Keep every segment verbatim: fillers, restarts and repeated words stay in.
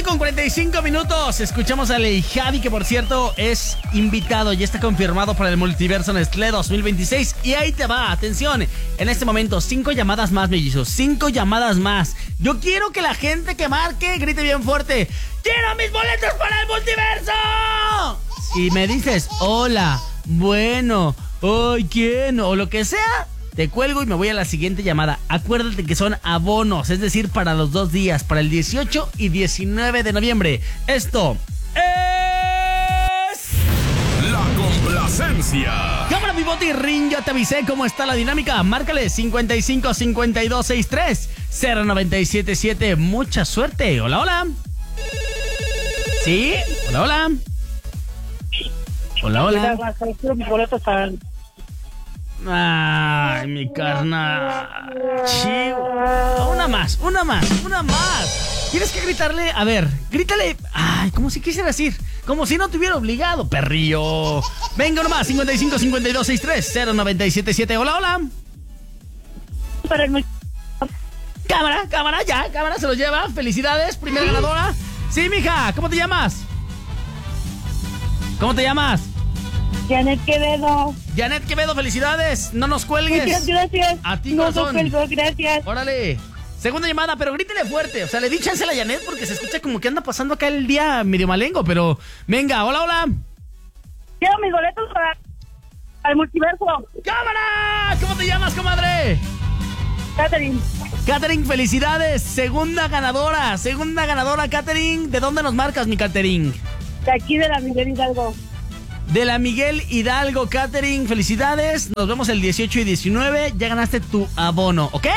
con cuarenta y cinco minutos. Escuchamos a Ley Javi, que por cierto es invitado, ya está confirmado para el Multiverso Nestlé dos mil veintiséis. Y ahí te va, atención. En este momento, cinco llamadas más, mellizos. Cinco llamadas más. Yo quiero que la gente que marque grite bien fuerte: ¡quiero mis boletos para el Multiverso! Si me dices hola, bueno, hoy quién o lo que sea, te cuelgo y me voy a la siguiente llamada. Acuérdate que son abonos, es decir, para los dos días, para el dieciocho y diecinueve de noviembre. Esto es... La complacencia. Cámara, pivote y ring, ya te avisé cómo está la dinámica. Márcale cincuenta y cinco cincuenta y dos sesenta y tres cero noventa y siete siete. Mucha suerte. Hola, hola. ¿Sí? Hola, hola. Hola, hola. Ay, mi carnal. Chivo. Una más, una más, una más. Tienes que gritarle, a ver, grítale. Ay, como si quisiera decir, como si no te hubiera obligado, perrillo. Venga nomás, cincuenta y cinco cincuenta y dos sesenta y tres cero noventa y siete siete. Hola, hola. Cámara, cámara, ya, cámara se lo lleva. Felicidades, primera ganadora. Sí, mija, ¿cómo te llamas? ¿Cómo te llamas? Janet Quevedo. Janet Quevedo, felicidades. No nos cuelgues. Muchas gracias. A ti, no corazón. No cuelgo, gracias. Órale. Segunda llamada, pero grítele fuerte. O sea, le di chance a la Janet porque se escucha como que anda pasando acá el día medio malengo, pero... Venga, hola, hola. Quiero mis boletos para el Multiverso. ¡Cámara! ¿Cómo te llamas, comadre? Catherine. Catherine, felicidades. Segunda ganadora. Segunda ganadora, Catherine. ¿De dónde nos marcas, mi Catherine? De aquí, de la Miguel Hidalgo. De la Miguel Hidalgo, Catherine, felicidades. Nos vemos el dieciocho y diecinueve. Ya ganaste tu abono, ¿ok?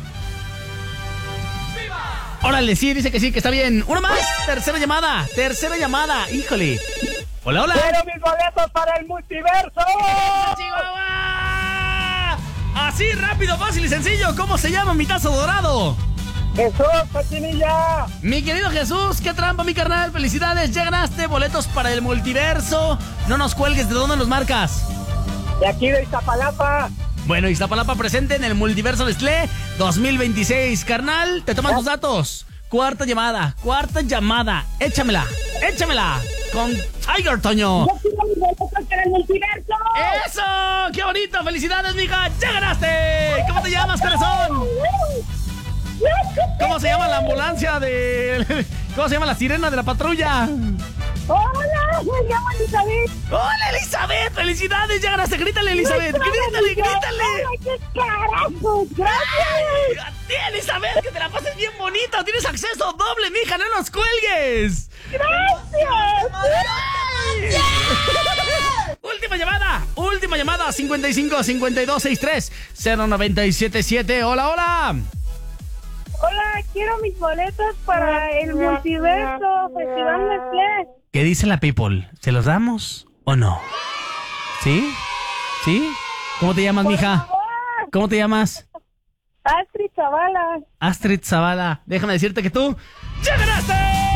¡Viva! Órale, sí, dice que sí, que está bien. Una más, tercera llamada, tercera llamada. Híjole. Hola, hola. ¡Quiero mis boletos para el Multiverso! ¡Chihuahua! Así, rápido, fácil y sencillo. ¿Cómo se llama mi tazo dorado? ¡Jesús, Cochinilla! Mi querido Jesús, qué trampa, mi carnal. Felicidades, ya ganaste boletos para el Multiverso. No nos cuelgues, ¿de dónde nos marcas? De aquí, de Iztapalapa. Bueno, Iztapalapa presente en el Multiverso Nestlé dos mil veintiséis. Carnal, te toman tus datos. Cuarta llamada, cuarta llamada. Échamela, échamela. Con Tiger, Toño. ¡Yo quiero mis boletos para el Multiverso! ¡Eso! ¡Qué bonito! ¡Felicidades, mija! ¡Ya ganaste! ¿Cómo te llamas, corazón? ¿Cómo se llama la ambulancia de... ¿Cómo se llama la sirena de la patrulla? ¡Hola! Me llamo Elizabeth. ¡Hola, Elizabeth! ¡Felicidades! ¡Ya ganaste! ¡Grítale, Elizabeth! ¡Grítale, grítale! ¡Ay, qué carajo! ¡Gracias! ¡Ay, a ti, Elizabeth! ¡Que te la pases bien bonita! ¡Tienes acceso doble, mija! ¡No nos cuelgues! ¡Gracias! ¡Gracias! Última llamada, última llamada. cincuenta y cinco cincuenta y dos sesenta y tres cero noventa y siete siete. Hola, hola. Hola, quiero mis boletos para el Multiverso Festival Nestlé. ¿Qué dice la people? ¿Se los damos o no? ¿Sí? ¿Sí? ¿Cómo te llamas, Por mija? favor. ¿Cómo te llamas? Astrid Zavala. Astrid Zavala. Déjame decirte que tú ¡ya ganaste!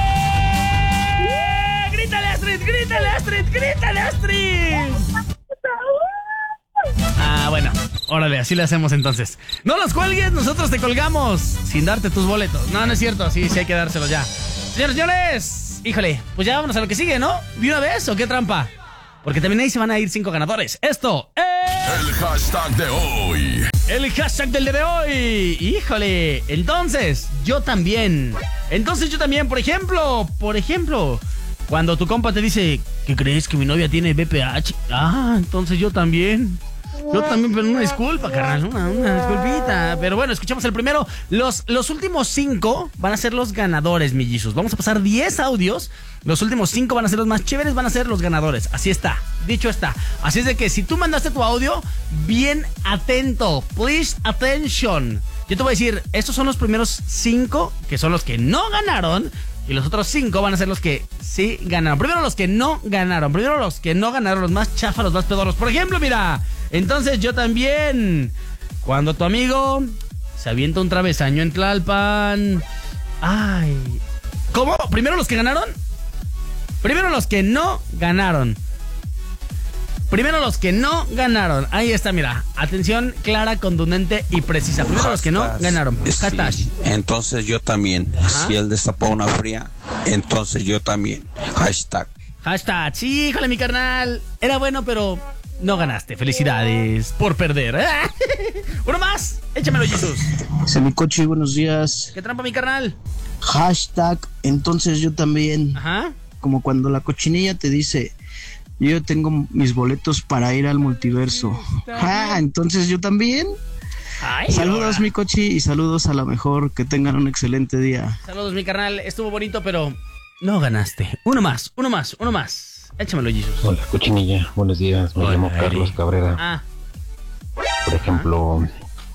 ¡Yeah! ¡Grítale, Astrid! ¡Grítale, Astrid! ¡Grítale, Astrid! Ah, bueno, órale, así le hacemos entonces. No los cuelgues, nosotros te colgamos sin darte tus boletos. No, no es cierto, sí, sí hay que dárselos ya. Señores, señores, híjole, pues ya vámonos a lo que sigue, ¿no? ¿De una vez o qué trampa? Porque también ahí se van a ir cinco ganadores. Esto es... El hashtag de hoy. El hashtag del día de hoy. Híjole, entonces, yo también. Entonces yo también, por ejemplo, por ejemplo... Cuando tu compa te dice, ¿qué crees que mi novia tiene B P H? Ah, entonces yo también. Yo también, pero una disculpa, carnal, una, una disculpita. Pero bueno, escuchamos el primero. Los, los últimos cinco van a ser los ganadores, mellizos. Vamos a pasar diez audios. Los últimos cinco van a ser los más chéveres, van a ser los ganadores. Así está, dicho está. Así es de que si tú mandaste tu audio, bien atento. Please attention. Yo te voy a decir, estos son los primeros cinco, que son los que no ganaron. Y los otros cinco van a ser los que sí ganaron. Primero los que no ganaron. Primero los que no ganaron. Los más chafas, los más pedoros. Por ejemplo, mira. Entonces yo también. Cuando tu amigo se avienta un travesaño en Tlalpan. Ay. ¿Cómo? ¿Primero los que ganaron? Primero los que no ganaron. Primero los que no ganaron. Ahí está, mira. Atención clara, contundente y precisa. Primero los que no ganaron. Sí. Entonces yo también. Ajá. Si él destapó una fría, entonces yo también. Hashtag. Hashtag, sí, híjole, mi carnal. Era bueno, pero no ganaste. Felicidades por perder. Uno más, échamelo, Jesús. Semicochi, buenos días. ¿Qué trampa, mi carnal? Hashtag, entonces yo también. Ajá. Como cuando la cochinilla te dice, yo tengo mis boletos para ir al multiverso. Ah, entonces yo también. Ay, saludos, ahora. mi cochi, y saludos a la mejor. Que tengan un excelente día. Saludos, mi carnal. Estuvo bonito, pero no ganaste. Uno más, uno más, uno más. Échamelo, Jesús. Hola, cochinilla. Buenos días. Me Hola, llamo Eri. Carlos Cabrera. Ah, Por ejemplo,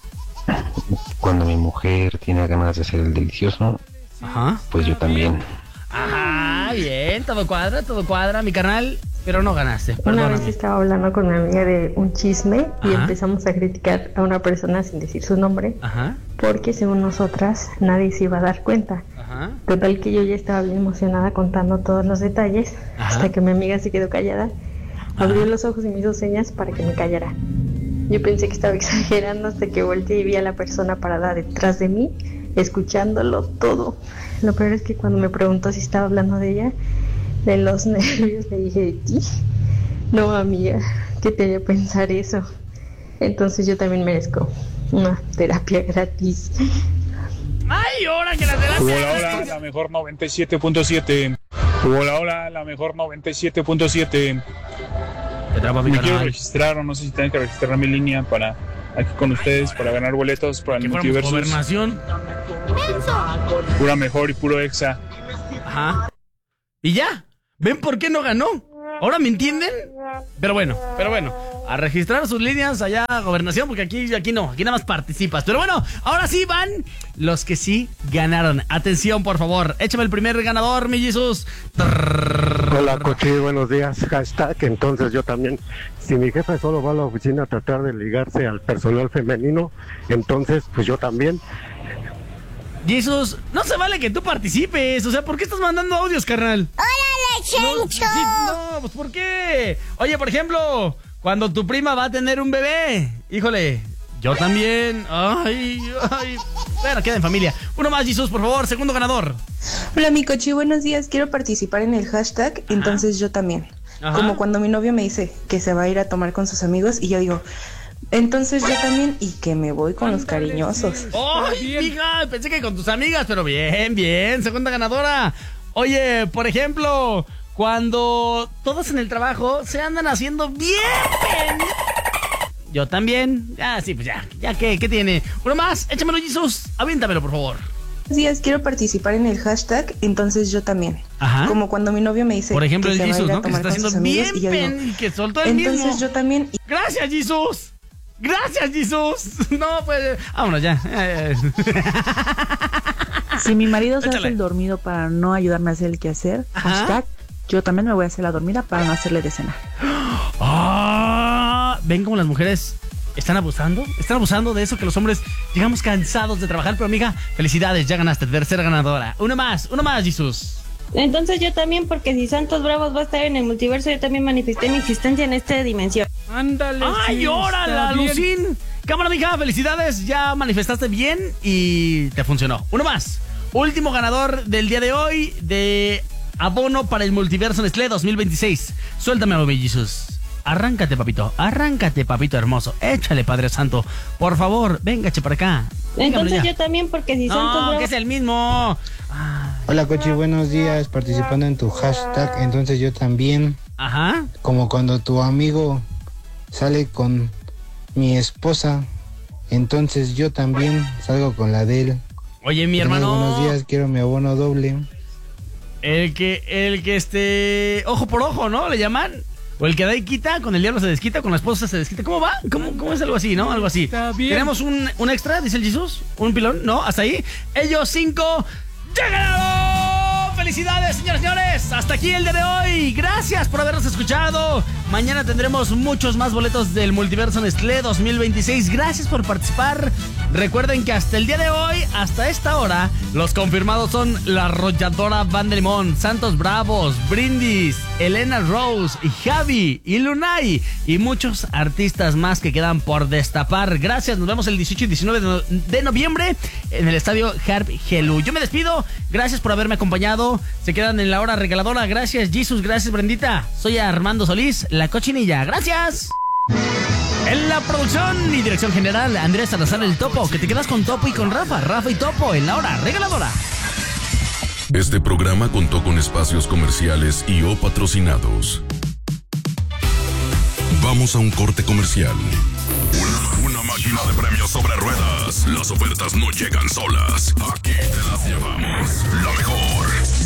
cuando mi mujer tiene ganas de hacer el delicioso, ajá. pues yo también. Ajá, bien, todo cuadra, todo cuadra, mi carnal. Pero no ganaste. Una Perdóname. vez estaba hablando con mi amiga de un chisme y Ajá. empezamos a criticar a una persona sin decir su nombre Ajá, porque según nosotras nadie se iba a dar cuenta. ajá. Total que yo ya estaba bien emocionada contando todos los detalles Ajá. hasta que mi amiga se quedó callada, abrió los ojos y me hizo señas para que me callara. Yo pensé que estaba exagerando hasta que volteé y vi a la persona parada detrás de mí, escuchándolo todo. Lo peor es que cuando me preguntó si estaba hablando de ella, de los nervios le dije, ¿de ti? No, amiga, ¿qué te haría pensar eso? Entonces yo también merezco una terapia gratis. ¡Ay, ahora que la terapia! Hola, hola, la mejor noventa y siete punto siete. Hola, hola, la mejor noventa y siete punto siete. Te trampa, mi Me quiero carnal. registrar o no sé si tengo que registrar mi línea para aquí con ustedes para ganar boletos para el Que fuéramos multiverso. gobernación. Pura mejor y puro exa. Ajá. Y ya. ¿Ven por qué no ganó? ¿Ahora me entienden? Pero bueno, pero bueno. A registrar sus líneas allá a gobernación, porque aquí, aquí no, aquí nada más participas. Pero bueno, ahora sí van los que sí ganaron. Atención, por favor. Échame el primer ganador, mi Jesús. Hola, Cochi, buenos días. Hashtag, entonces yo también. Si mi jefe solo va a la oficina a tratar de ligarse al personal femenino, entonces pues yo también. Jesús, no se vale que tú participes. O sea, ¿por qué estás mandando audios, carnal? ¡Hola, No, sí, no, pues ¿por qué? Oye, por ejemplo, cuando tu prima va a tener un bebé. Híjole, yo también. Ay, ay. Bueno, queda en familia. Uno más, Jesús, por favor. Segundo ganador. Hola, mi cochi, buenos días. Quiero participar en el hashtag, entonces yo también. Ajá. Como cuando mi novio me dice que se va a ir a tomar con sus amigos y yo digo, entonces yo también, y que me voy con los cariñosos. ¡Ay, hija! Pensé que con tus amigas, pero bien, bien. Segunda ganadora. Oye, por ejemplo, cuando todos en el trabajo se andan haciendo bien. Yo también. Ah, sí, pues ya. ¿Ya qué? ¿Qué tiene? Uno más. Échamelo, Jesús. Aviéntamelo, por favor. Buenos días, quiero participar en el hashtag, entonces yo también. Ajá. Como cuando mi novio me dice Por ejemplo, que el se va a Jesús, ir a ¿no? Que se tomar está con sus haciendo amigos bien y yo digo, pen y que soltó el entonces mismo. yo también. y- Gracias, Jesús. Gracias, Jesús. No, pues, vámonos ya. Si mi marido se Échale. hace el dormido para no ayudarme a hacer el quehacer, Ajá. hashtag, yo también me voy a hacer la dormida para no hacerle de cenar. Ah, ven como las mujeres están abusando. Están abusando de eso que los hombres llegamos cansados de trabajar. Pero, amiga, felicidades, ya ganaste. Tercera ganadora. Uno más, uno más, Jesús. Entonces yo también, porque si Santos Bravos va a estar en el multiverso, yo también manifesté mi existencia en esta dimensión. Ándale. ¡Ay, sí, órala, está bien. Lucín! Cámara, mija, felicidades. Ya manifestaste bien y te funcionó. Uno más. Último ganador del día de hoy de abono para el multiverso Nestlé dos mil veintiséis. Suéltame, mi Jesús. Arráncate, papito. Arráncate, papito hermoso. Échale, Padre Santo. Por favor, véngase para acá. Dígamelo Entonces ya. yo también, porque si Santos No, Bravos... que es el mismo. Hola, Cochi, buenos días. Participando en tu hashtag, entonces yo también. Ajá. Como cuando tu amigo sale con mi esposa, entonces yo también salgo con la de él. Oye, mi Tenés hermano. Buenos días, quiero mi abono doble. El que, el que este. Ojo por ojo, ¿no? Le llaman. O el que da y quita, con el diablo se desquita, con la esposa se desquita. ¿Cómo va? ¿Cómo, cómo es algo así, no? Algo así. Está bien. ¿Tenemos un, un extra, dice el Jesús? ¿Un pilón? No, hasta ahí. Ellos cinco. ¡Ya ganaron! ¡Felicidades, señores y señores! Hasta aquí el día de hoy. Gracias por habernos escuchado. Mañana tendremos muchos más boletos del Multiverso Nestlé dos mil veintiséis. Gracias por participar. Recuerden que hasta el día de hoy, hasta esta hora, los confirmados son La Arrolladora Banda Limón, Santos Bravos, Brindis, Elena Rose, y Javi y Lunay y muchos artistas más que quedan por destapar. Gracias, nos vemos el dieciocho y diecinueve de, no- de noviembre en el estadio Harp Helú. Yo me despido, gracias por haberme acompañado. Se quedan en la hora regaladora. Gracias, Jesus, gracias, Brendita. Soy Armando Solís, La Cochinilla. Gracias. En la producción y dirección general, Andrés Salazar el Topo, que te quedas con Topo y con Rafa, Rafa y Topo en la hora regaladora. Este programa contó con espacios comerciales y o patrocinados. Vamos a un corte comercial. Una, una máquina de premios sobre ruedas. Las ofertas no llegan solas. Aquí te las llevamos. La mejor.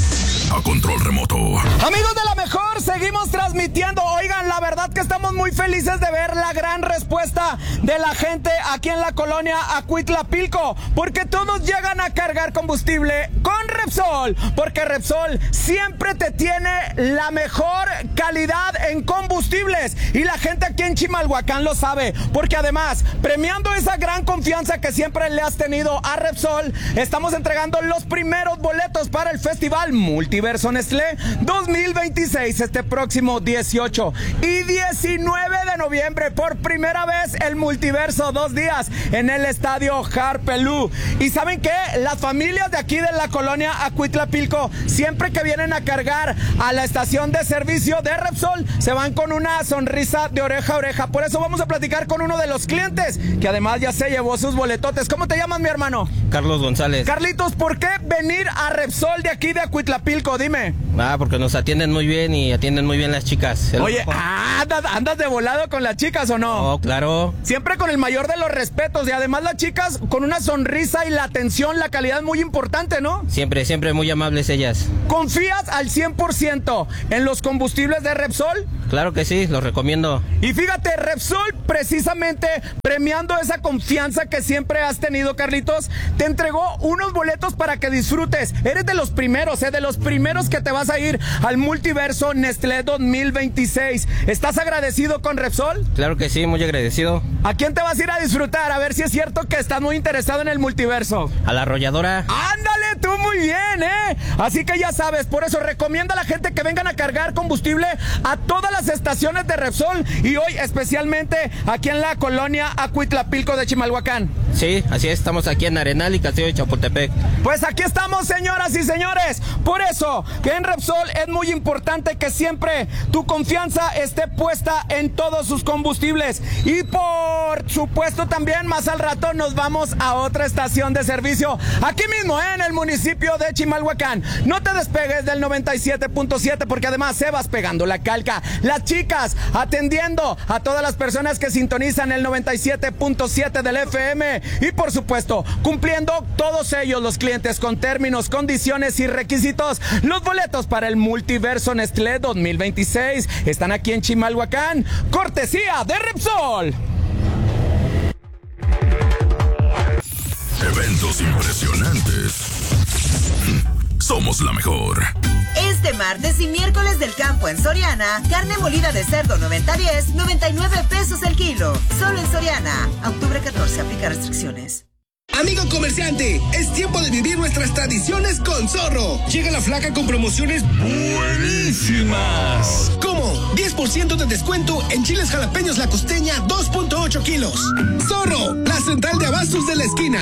A control remoto. Amigos de la mejor, seguimos transmitiendo. Oigan, la verdad que estamos muy felices de ver la gran respuesta de la gente aquí en la colonia Acuitlapilco, porque todos llegan a cargar combustible con Repsol, porque Repsol siempre te tiene la mejor calidad en combustibles y la gente aquí en Chimalhuacán lo sabe, porque además, premiando esa gran confianza que siempre le has tenido a Repsol, estamos entregando los primeros boletos para el Festival Multiverso Nestlé dos mil veintiséis este próximo dieciocho y diecinueve de noviembre. Por primera vez el Multiverso, dos días en el estadio Harp Helú. Y ¿saben qué? Las familias de aquí de la colonia Acuitlapilco, siempre que vienen a cargar a la estación de servicio de Repsol, se van con una sonrisa de oreja a oreja. Por eso vamos a platicar con uno de los clientes, que además ya se llevó sus boletotes. ¿Cómo te llamas, mi hermano? Carlos González. Carlitos, ¿por qué venir a Repsol de aquí de Acuitlapilco? Dime. Ah, porque nos atienden muy bien y atienden muy bien las chicas. El Oye, mejor. ah, ¿andas, ¿andas de volado con las chicas o no? Oh, claro. Siempre con el mayor de los respetos y además las chicas con una sonrisa y la atención, la calidad es muy importante, ¿no? Siempre, siempre muy amables ellas. ¿Confías al cien por ciento en los combustibles de Repsol? Claro que sí, los recomiendo. Y fíjate, Repsol, precisamente premiando esa confianza que siempre has tenido, Carlitos, te entregó unos boletos para que disfrutes. Eres de los primeros, ¿eh? De los primeros que te vas a ir al Multiverso Nestlé dos mil veintiséis. ¿Estás agradecido con Repsol? Claro que sí, muy agradecido. ¿A quién te vas a ir a disfrutar? A ver si es cierto que estás muy interesado en el Multiverso. A la Arrolladora. ¡Ándale, tú muy bien, eh! Así que ya sabes, por eso recomienda a la gente que vengan a cargar combustible a todas las estaciones de Repsol y hoy especialmente aquí en la colonia Acuitlapilco de Chimalhuacán. Sí, así es, estamos aquí en Arenal y Castillo de Chapultepec. Pues aquí estamos, señoras y señores. Por eso que en Repsol es muy importante que siempre tu confianza esté puesta en todos sus combustibles. Y por supuesto también más al rato nos vamos a otra estación de servicio aquí mismo, ¿eh? En el municipio de Chimalhuacán. No te despegues del noventa y siete punto siete porque además se vas pegando la calca. Las chicas atendiendo a todas las personas que sintonizan el noventa y siete punto siete del F M y por supuesto cumpliendo todos ellos los clientes con términos, condiciones y requisitos. Los boletos para el Multiverso Nestlé dos mil veintiséis están aquí en Chimalhuacán, cortesía de Repsol. Eventos impresionantes. Somos la mejor. Este martes y miércoles del campo en Soriana, carne molida de cerdo noventa diez, noventa y nueve pesos el kilo. Solo en Soriana. Octubre catorce, aplica restricciones. Amigo comerciante, es tiempo de vivir nuestras tradiciones con Zorro. Llega la flaca con promociones buenísimas. ¿Cómo? diez por ciento de descuento en chiles jalapeños La Costeña dos punto ocho kilos. Zorro, la central de abastos de la esquina.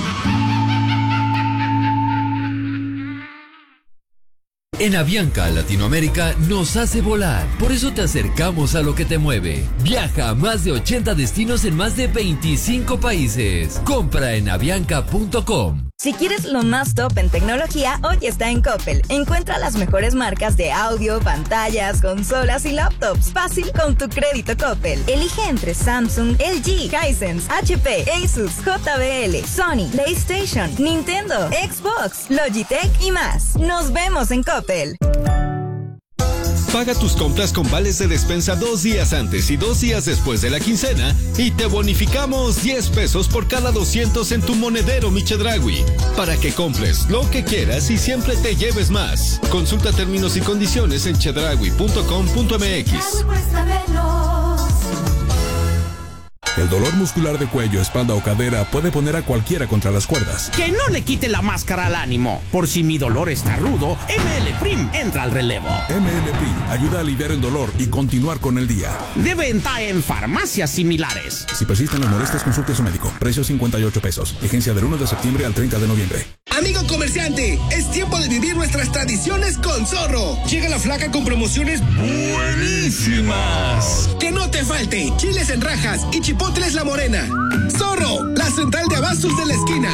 En Avianca Latinoamérica nos hace volar, por eso te acercamos a lo que te mueve. Viaja a más de ochenta destinos en más de veinticinco países. Compra en avianca punto com. Si quieres lo más top en tecnología, hoy está en Coppel. Encuentra las mejores marcas de audio, pantallas, consolas y laptops. Fácil con tu crédito Coppel. Elige entre Samsung, L G, Hisense, H P, Asus, J B L, Sony, PlayStation, Nintendo, Xbox, Logitech y más. Nos vemos en Coppel. Paga tus compras con vales de despensa dos días antes y dos días después de la quincena y te bonificamos diez pesos por cada doscientos en tu monedero Mi Chedraui, para que compres lo que quieras y siempre te lleves más. Consulta términos y condiciones en chedraui punto com punto m x. El dolor muscular de cuello, espalda o cadera puede poner a cualquiera contra las cuerdas. Que no le quite la máscara al ánimo. Por si mi dolor está rudo, M L Prim entra al relevo. M L Prim ayuda a aliviar el dolor y continuar con el día. De venta en farmacias similares. Si persisten las molestias, consulte a su médico. Precio cincuenta y ocho pesos. Vigencia del uno de septiembre al treinta de noviembre. Amigo comerciante, es tiempo de vivir nuestras tradiciones con Zorro. Llega la flaca con promociones buenísimas. Que no te falte chiles en rajas y chipotles La Morena. Zorro, la central de abastos de la esquina.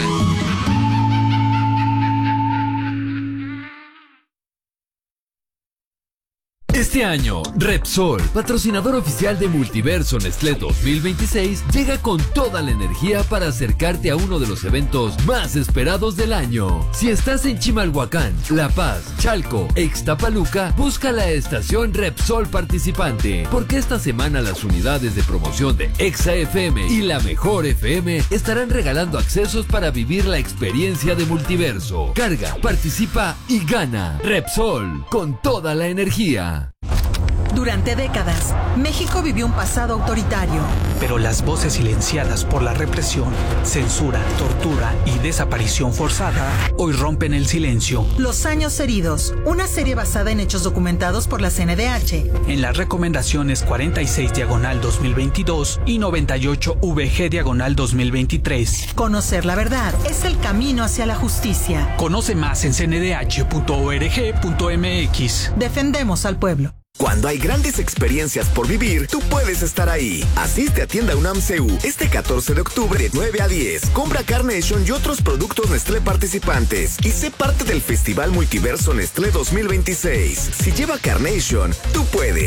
Este año, Repsol, patrocinador oficial de Multiverso Nestlé dos mil veintiséis, llega con toda la energía para acercarte a uno de los eventos más esperados del año. Si estás en Chimalhuacán, La Paz, Chalco, Ixtapaluca, busca la estación Repsol participante, porque esta semana las unidades de promoción de Exa F M y La Mejor F M estarán regalando accesos para vivir la experiencia de Multiverso. Carga, participa y gana. Repsol, con toda la energía. Durante décadas, México vivió un pasado autoritario. Pero las voces silenciadas por la represión, censura, tortura y desaparición forzada hoy rompen el silencio. Los años heridos, una serie basada en hechos documentados por la C N D H. En las recomendaciones cuarenta y seis diagonal dos mil veintidós y noventa y ocho V G diagonal dos mil veintitrés. Conocer la verdad es el camino hacia la justicia. Conoce más en c n d h punto org punto m x. Defendemos al pueblo. Cuando hay grandes experiencias por vivir, tú puedes estar ahí. Asiste a Tienda UNAM C U este catorce de octubre de nueve a diez. Compra Carnation y otros productos Nestlé participantes y sé parte del Festival Multiverso Nestlé dos mil veintiséis. Si lleva Carnation, tú puedes.